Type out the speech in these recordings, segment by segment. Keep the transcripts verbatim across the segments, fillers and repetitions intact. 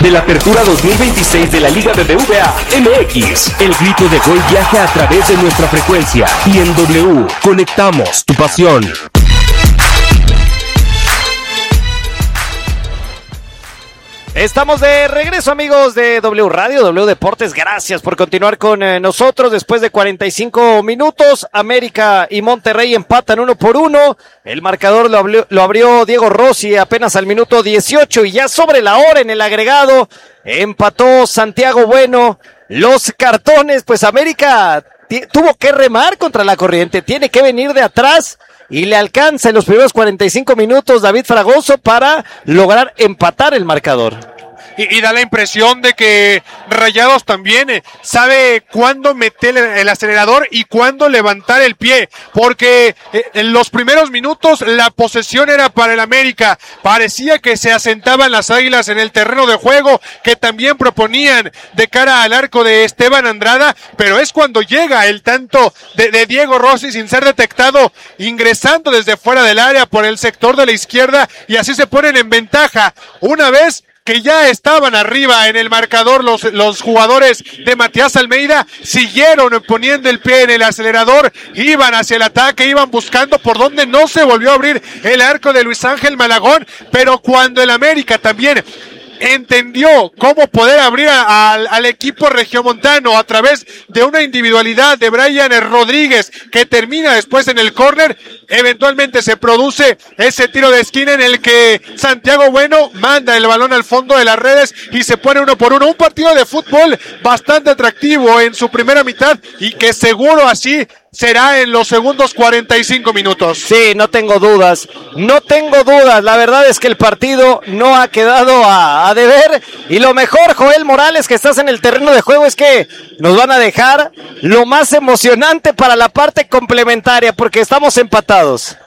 de la Apertura dos mil veintiséis de la Liga B B V A M X. El grito de gol viaja a través de nuestra frecuencia y en W conectamos tu pasión. Estamos de regreso, amigos de W Radio, W Deportes. Gracias por continuar con eh, nosotros. Después de cuarenta y cinco minutos, América y Monterrey empatan uno por uno. El marcador lo abrió, lo abrió Diego Rossi apenas al minuto dieciocho y ya sobre la hora en el agregado empató Santiago Bueno. Los cartones, pues América t- tuvo que remar contra la corriente, tiene que venir de atrás. Y le alcanza en los primeros cuarenta y cinco minutos David Fragoso para lograr empatar el marcador. Y, y da la impresión de que Rayados también eh, sabe cuándo meter el, el acelerador y cuándo levantar el pie, porque eh, en los primeros minutos la posesión era para el América, parecía que se asentaban las Águilas en el terreno de juego, que también proponían de cara al arco de Esteban Andrada, pero es cuando llega el tanto de, de Diego Rossi sin ser detectado, ingresando desde fuera del área por el sector de la izquierda, y así se ponen en ventaja una vez que ya estaban arriba en el marcador los, los jugadores de Matías Almeida. Siguieron poniendo el pie en el acelerador, iban hacia el ataque, iban buscando por donde no se volvió a abrir el arco de Luis Ángel Malagón, pero cuando el América también entendió cómo poder abrir a, a, al equipo regiomontano a través de una individualidad de Brian Rodríguez que termina después en el córner, eventualmente se produce ese tiro de esquina en el que Santiago Bueno manda el balón al fondo de las redes y se pone uno por uno. Un partido de fútbol bastante atractivo en su primera mitad y que seguro así será en los segundos cuarenta y cinco minutos. Sí, no tengo dudas, no tengo dudas, la verdad es que el partido no ha quedado a, a deber, y lo mejor, Joel Morales, que estás en el terreno de juego, es que nos van a dejar lo más emocionante para la parte complementaria, porque estamos empatados.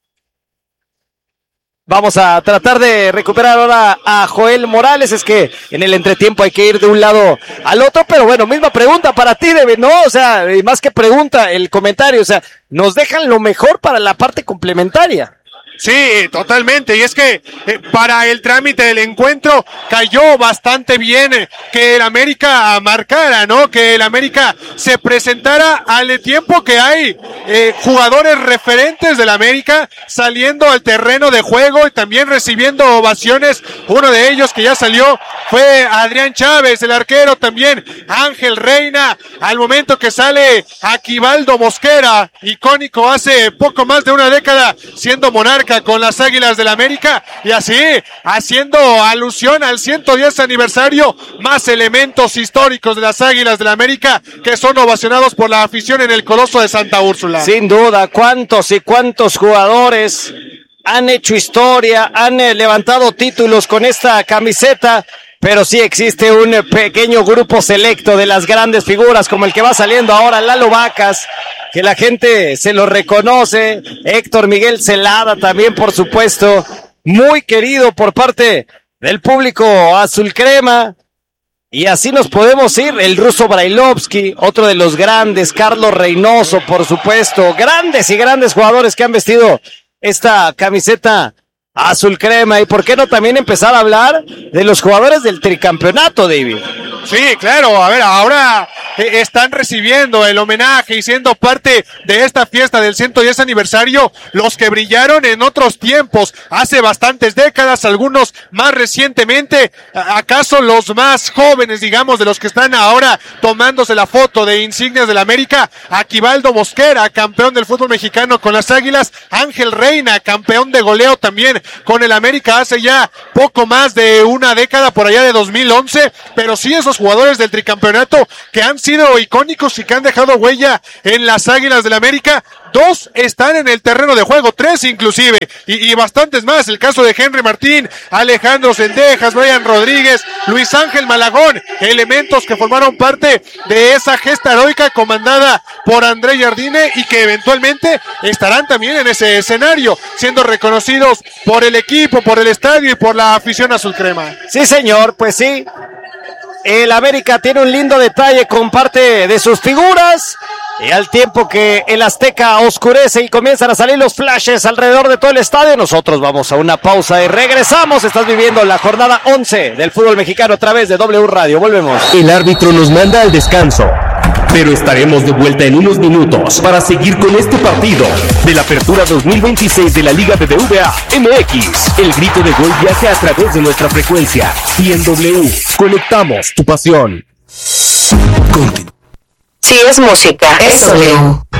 Vamos a tratar de recuperar ahora a Joel Morales. Es que en el entretiempo hay que ir de un lado al otro, pero bueno, misma pregunta para ti, David, ¿no? O sea, más que pregunta, el comentario, o sea, nos dejan lo mejor para la parte complementaria. Sí, totalmente, y es que eh, para el trámite del encuentro cayó bastante bien eh, que el América marcara, ¿no? Que el América se presentara al tiempo que hay eh, jugadores referentes del América saliendo al terreno de juego y también recibiendo ovaciones. Uno de ellos que ya salió fue Adrián Chávez, el arquero, también Ángel Reina, al momento que sale Aquivaldo Mosquera, icónico hace poco más de una década siendo monarca con las Águilas del América, y así haciendo alusión al ciento diez aniversario, más elementos históricos de las Águilas del América que son ovacionados por la afición en el Coloso de Santa Úrsula. Sin duda, cuántos y cuántos jugadores han hecho historia, han eh, levantado títulos con esta camiseta. Pero sí existe un pequeño grupo selecto de las grandes figuras, como el que va saliendo ahora, Lalo Vacas, que la gente se lo reconoce, Héctor Miguel Celada también, por supuesto, muy querido por parte del público azul crema, y así nos podemos ir, el ruso Brailovsky, otro de los grandes, Carlos Reynoso, por supuesto, grandes y grandes jugadores que han vestido esta camiseta azul crema. Y por qué no también empezar a hablar de los jugadores del tricampeonato, David. Sí, claro, a ver, ahora eh, están recibiendo el homenaje y siendo parte de esta fiesta del ciento diez aniversario los que brillaron en otros tiempos, hace bastantes décadas, algunos más recientemente. ¿Acaso los más jóvenes, digamos, de los que están ahora tomándose la foto de insignias del América? Aquivaldo Mosquera, campeón del fútbol mexicano con las Águilas, Ángel Reina, campeón de goleo también con el América hace ya poco más de una década, por allá de dos mil once, pero sí esos jugadores del tricampeonato que han sido icónicos y que han dejado huella en las Águilas del América. Dos están en el terreno de juego, tres inclusive, y, y bastantes más. El caso de Henry Martín, Alejandro Cendejas, Brian Rodríguez, Luis Ángel Malagón, elementos que formaron parte de esa gesta heroica comandada por André Jardine y que eventualmente estarán también en ese escenario, siendo reconocidos por el equipo, por el estadio y por la afición azul crema. Sí, señor, pues sí. El América tiene un lindo detalle con parte de sus figuras. Y al tiempo que el Azteca oscurece y comienzan a salir los flashes alrededor de todo el estadio, nosotros vamos a una pausa y regresamos. Estás viviendo la jornada once del fútbol mexicano a través de W Radio. Volvemos. El árbitro nos manda al descanso, pero estaremos de vuelta en unos minutos para seguir con este partido de la Apertura dos mil veintiséis de la Liga B B V A M X. El grito de gol viaja a través de nuestra frecuencia y en W conectamos tu pasión. Si es música, es W.